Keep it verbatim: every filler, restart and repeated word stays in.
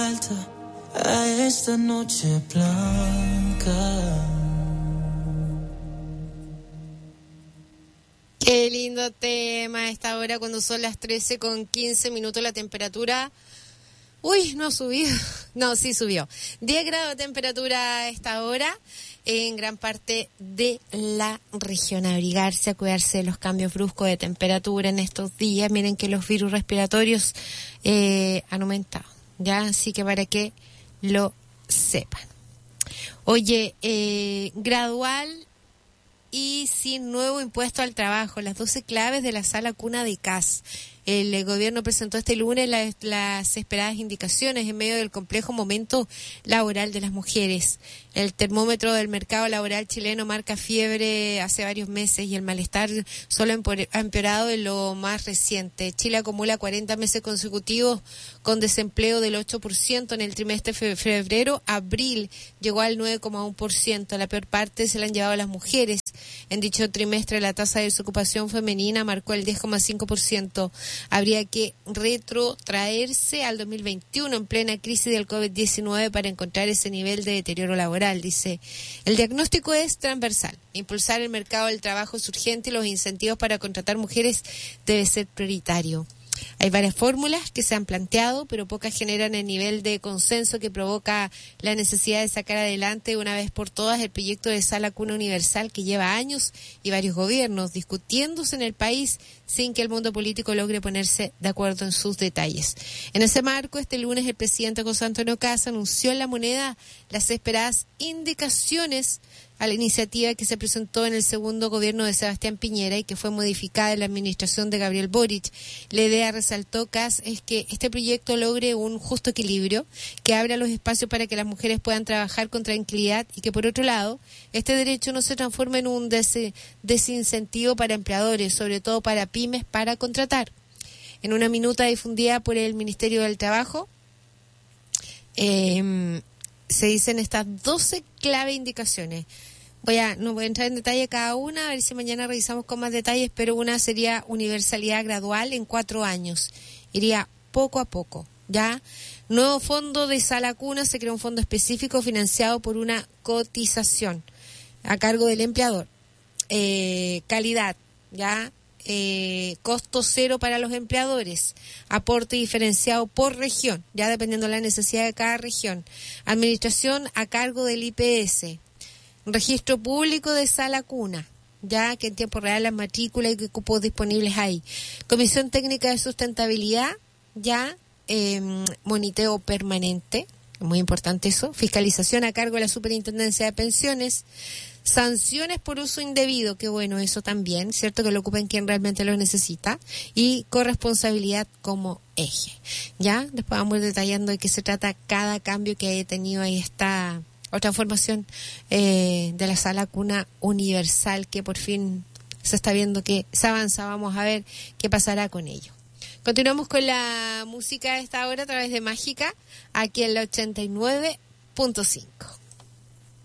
A esta noche blanca. Qué lindo tema a esta hora cuando son las trece con quince minutos la temperatura. Uy, no ha subido. No, sí subió. diez grados de temperatura a esta hora en gran parte de la región. Abrigarse, a cuidarse de los cambios bruscos de temperatura en estos días. Miren que los virus respiratorios eh, han aumentado. Ya, así que para que lo sepan. Oye, eh, gradual y sin nuevo impuesto al trabajo, las doce claves de la sala cuna de C A S. El, el gobierno presentó este lunes la, las esperadas indicaciones en medio del complejo momento laboral de las mujeres. El termómetro del mercado laboral chileno marca fiebre hace varios meses y el malestar solo ha empeorado en lo más reciente. Chile acumula cuarenta meses consecutivos con desempleo del ocho por ciento en el trimestre fe- febrero. Abril llegó al nueve coma uno por ciento. La peor parte se la han llevado las mujeres. En dicho trimestre la tasa de desocupación femenina marcó el diez coma cinco por ciento. Habría que retrotraerse al dos mil veintiuno en plena crisis del covid diecinueve para encontrar ese nivel de deterioro laboral, dice. El diagnóstico es transversal. Impulsar el mercado del trabajo es urgente y los incentivos para contratar mujeres debe ser prioritario. Hay varias fórmulas que se han planteado, pero pocas generan el nivel de consenso que provoca la necesidad de sacar adelante una vez por todas el proyecto de sala cuna universal que lleva años y varios gobiernos discutiéndose en el país sin que el mundo político logre ponerse de acuerdo en sus detalles. En ese marco, este lunes el presidente José Antonio Kast anunció en La Moneda las esperadas indicaciones a la iniciativa que se presentó en el segundo gobierno de Sebastián Piñera y que fue modificada en la administración de Gabriel Boric. La idea, resaltó Kast, es que este proyecto logre un justo equilibrio, que abra los espacios para que las mujeres puedan trabajar con tranquilidad y que, por otro lado, este derecho no se transforme en un des- desincentivo para empleadores, sobre todo para pymes, para contratar. En una minuta difundida por el Ministerio del Trabajo, eh, se dicen estas doce clave indicaciones. Voy a, no voy a entrar en detalle cada una, a ver si mañana revisamos con más detalles, pero una sería universalidad gradual en cuatro años. Iría poco a poco, ¿ya? Nuevo fondo de sala cuna, se crea un fondo específico financiado por una cotización a cargo del empleador. Eh, calidad, ¿ya? Eh, costo cero para los empleadores, aporte diferenciado por región, ya dependiendo de la necesidad de cada región. Administración a cargo del I P S. Registro público de sala cuna, ya que en tiempo real las matrículas y qué cupos disponibles hay. Comisión técnica de sustentabilidad, ya eh, monitoreo permanente, muy importante eso. Fiscalización a cargo de la Superintendencia de Pensiones. Sanciones por uso indebido, que bueno, eso también, cierto, que lo ocupen quien realmente lo necesita, y corresponsabilidad como eje. Ya, después vamos a ir detallando de qué se trata cada cambio que haya tenido ahí esta o transformación eh, de la sala cuna universal, que por fin se está viendo que se avanza. Vamos a ver qué pasará con ello. Continuamos con la música de esta hora a través de Mágica, aquí en la ochenta y nueve punto cinco.